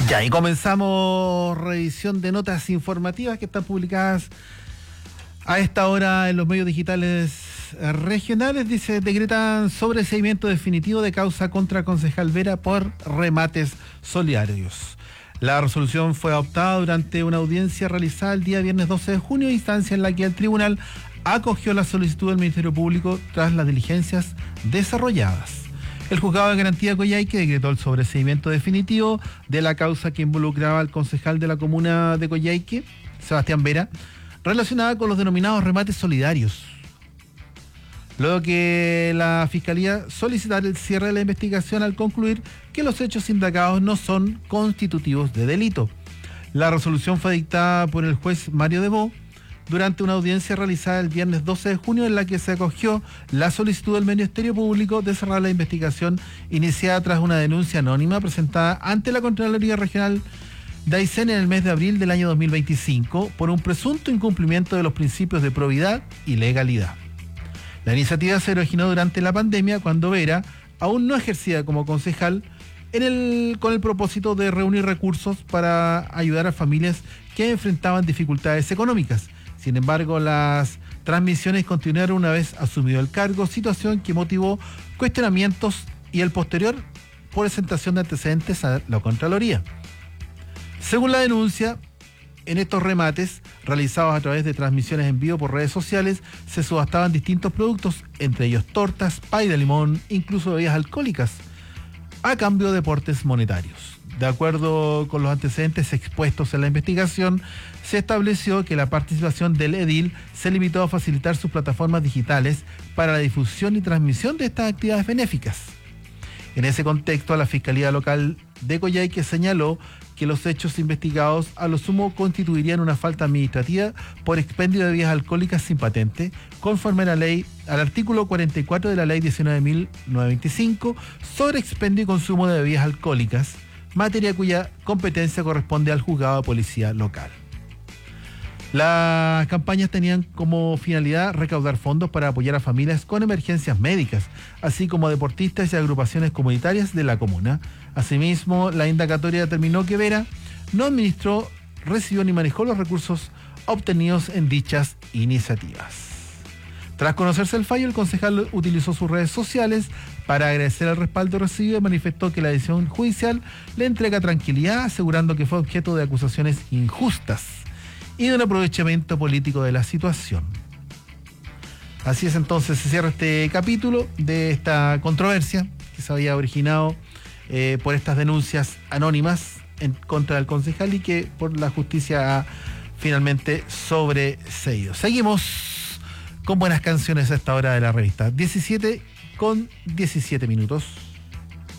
Ya, y comenzamos revisión de notas informativas que están publicadas a esta hora en los medios digitales regionales. Dice, decretan sobreseimiento definitivo de causa contra concejal Vera por remates solidarios. La resolución fue adoptada durante una audiencia realizada el día viernes 12 de junio, instancia en la que el tribunal acogió la solicitud del Ministerio Público tras las diligencias desarrolladas. El juzgado de garantía de Coyhaique decretó el sobreseimiento definitivo de la causa que involucraba al concejal de la comuna de Coyhaique, Sebastián Vera, relacionada con los denominados remates solidarios. Luego que la Fiscalía solicitara el cierre de la investigación al concluir que los hechos indagados no son constitutivos de delito. La resolución fue dictada por el juez Mario Debó durante una audiencia realizada el viernes 12 de junio en la que se acogió la solicitud del Ministerio Público de cerrar la investigación iniciada tras una denuncia anónima presentada ante la Contraloría Regional de Aysén en el mes de abril del año 2025 por un presunto incumplimiento de los principios de probidad y legalidad. La iniciativa se originó durante la pandemia cuando Vera aún no ejercía como concejal con el propósito de reunir recursos para ayudar a familias que enfrentaban dificultades económicas. Sin embargo, las transmisiones continuaron una vez asumido el cargo, situación que motivó cuestionamientos y el posterior presentación de antecedentes a la Contraloría. Según la denuncia, en estos remates, realizados a través de transmisiones en vivo por redes sociales, se subastaban distintos productos, entre ellos tortas, pay de limón, incluso bebidas alcohólicas, a cambio de aportes monetarios. De acuerdo con los antecedentes expuestos en la investigación, se estableció que la participación del edil se limitó a facilitar sus plataformas digitales para la difusión y transmisión de estas actividades benéficas. En ese contexto, la Fiscalía Local de Coyhaique señaló que los hechos investigados a lo sumo constituirían una falta administrativa por expendio de bebidas alcohólicas sin patente, conforme a la ley, al artículo 44 de la Ley 19.925 sobre expendio y consumo de bebidas alcohólicas, materia cuya competencia corresponde al juzgado de policía local. Las campañas tenían como finalidad recaudar fondos para apoyar a familias con emergencias médicas, así como a deportistas y agrupaciones comunitarias de la comuna. Asimismo, la indagatoria determinó que Vera no administró, recibió ni manejó los recursos obtenidos en dichas iniciativas. Tras conocerse el fallo, el concejal utilizó sus redes sociales para agradecer el respaldo recibido y manifestó que la decisión judicial le entrega tranquilidad, asegurando que fue objeto de acusaciones injustas y de un aprovechamiento político de la situación. Así es, entonces se cierra este capítulo de esta controversia que se había originado por estas denuncias anónimas en contra del concejal y que por la justicia ha finalmente sobreseído. Seguimos con buenas canciones a esta hora de la revista. 17:17.